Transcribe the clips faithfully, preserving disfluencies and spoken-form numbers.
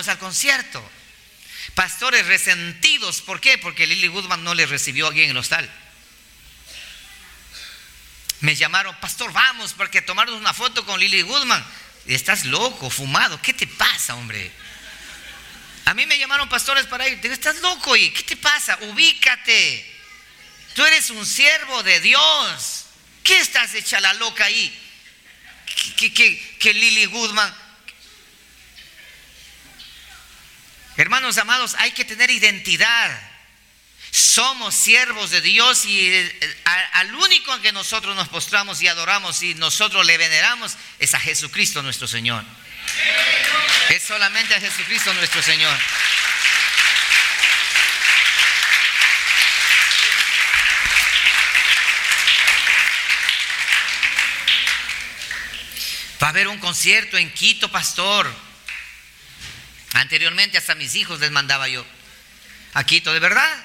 vamos al concierto. Pastores resentidos, ¿por qué? Porque Lily Goodman no les recibió aquí en el hostal. Me llamaron, pastor, vamos, porque tomarnos una foto con Lily Goodman. Estás loco, fumado, ¿qué te pasa, hombre? A mí me llamaron pastores para ir. Digo, estás loco, ¿y qué te pasa? Ubícate. Tú eres un siervo de Dios. ¿Qué estás hecha la loca ahí? Que, que, que Lily Goodman. Hermanos amados, hay que tener identidad. Somos siervos de Dios y al único en que nosotros nos postramos y adoramos y nosotros le veneramos es a Jesucristo nuestro Señor. Es solamente a Jesucristo nuestro Señor. Va a haber un concierto en Quito, pastor. Anteriormente hasta a mis hijos les mandaba yo a Quito, de verdad.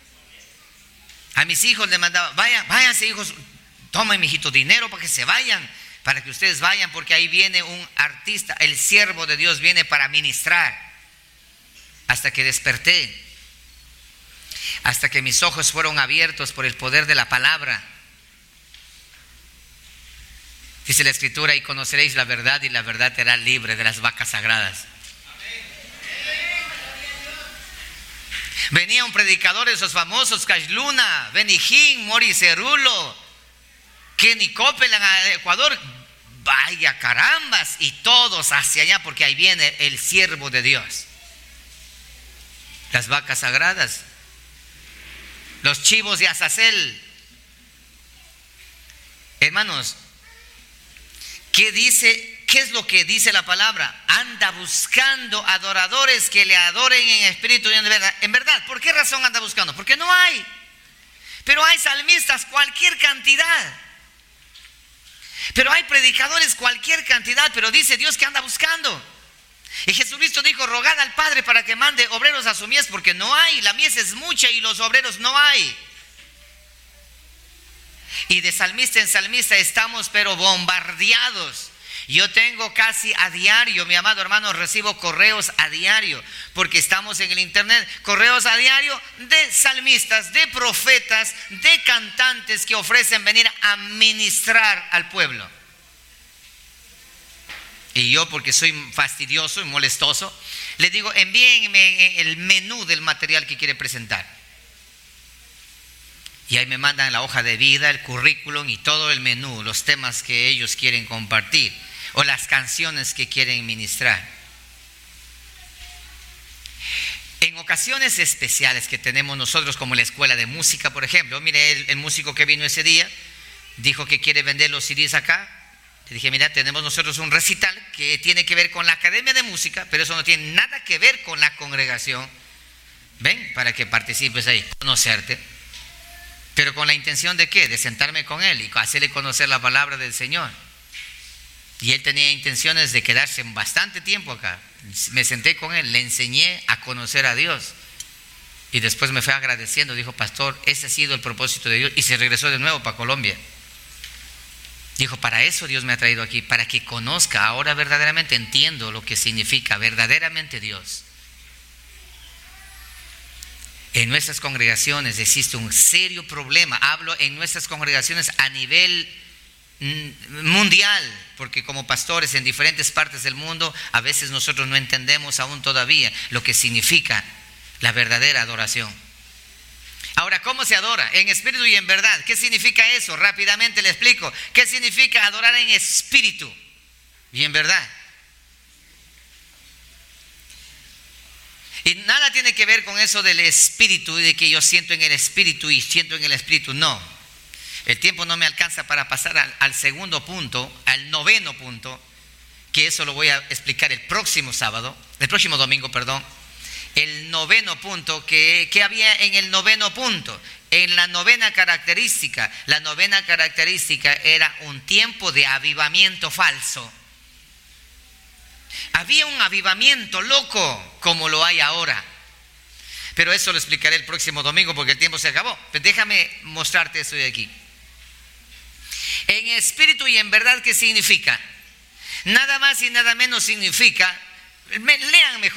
A mis hijos les mandaba, vayan, váyanse hijos, tomen mijito dinero para que se vayan, para que ustedes vayan, porque ahí viene un artista, el siervo de Dios viene para ministrar. Hasta que desperté, hasta que mis ojos fueron abiertos por el poder de la palabra. Dice la Escritura, y conoceréis la verdad y la verdad te hará libre de las vacas sagradas. Venía un predicador de esos famosos, Cash Luna, Benny Hinn, Morris Cerulo, Kenny Copeland a Ecuador. Vaya carambas, y todos hacia allá, porque ahí viene el siervo de Dios. Las vacas sagradas, los chivos de Azazel. Hermanos, ¿qué dice? ¿Qué es lo que dice la palabra? Anda buscando adoradores que le adoren en espíritu y en verdad. En verdad, ¿por qué razón anda buscando? Porque no hay. Pero hay salmistas cualquier cantidad. Pero hay predicadores cualquier cantidad. Pero dice Dios que anda buscando. Y Jesucristo dijo, rogad al Padre para que mande obreros a su mies, porque no hay. La mies es mucha y los obreros no hay. Y de salmista en salmista estamos pero bombardeados. Yo tengo casi a diario, mi amado hermano, recibo correos a diario, porque estamos en el internet, correos a diario de salmistas, de profetas, de cantantes que ofrecen venir a ministrar al pueblo. Y yo, porque soy fastidioso y molestoso, le digo, envíenme el menú del material que quiere presentar. Y ahí me mandan la hoja de vida, el currículum y todo el menú, los temas que ellos quieren compartir o las canciones que quieren ministrar. En ocasiones especiales que tenemos nosotros, como la escuela de música, por ejemplo, mire, el, el músico que vino ese día dijo que quiere vender los C Ds acá. Le dije, mira, tenemos nosotros un recital que tiene que ver con la academia de música, pero eso no tiene nada que ver con la congregación. Ven, para que participes ahí, conocerte. Pero con la intención de ¿qué? De sentarme con él y hacerle conocer la palabra del Señor. Y él tenía intenciones de quedarse bastante tiempo acá. Me senté con él, le enseñé a conocer a Dios. Y después me fue agradeciendo, dijo, pastor, ese ha sido el propósito de Dios. Y se regresó de nuevo para Colombia. Dijo, para eso Dios me ha traído aquí, para que conozca, ahora verdaderamente entiendo lo que significa verdaderamente Dios. En nuestras congregaciones existe un serio problema. Hablo en nuestras congregaciones a nivel mundial, porque como pastores en diferentes partes del mundo, a veces nosotros no entendemos aún todavía lo que significa la verdadera adoración. Ahora, ¿cómo se adora? En espíritu y en verdad. ¿Qué significa eso? Rápidamente le explico. ¿Qué significa adorar en espíritu y en verdad? Y nada tiene que ver con eso del espíritu, de que yo siento en el espíritu y siento en el espíritu. No. El tiempo no me alcanza para pasar al, al segundo punto, al noveno punto, que eso lo voy a explicar el próximo sábado, el próximo domingo, perdón. El noveno punto, que, que había en el noveno punto, en la novena característica. La novena característica era un tiempo de avivamiento falso. Había un avivamiento loco como lo hay ahora. Pero eso lo explicaré el próximo domingo porque el tiempo se acabó. Pero déjame mostrarte eso de aquí. En espíritu y en verdad, ¿qué significa? Nada más y nada menos significa, lean mejor.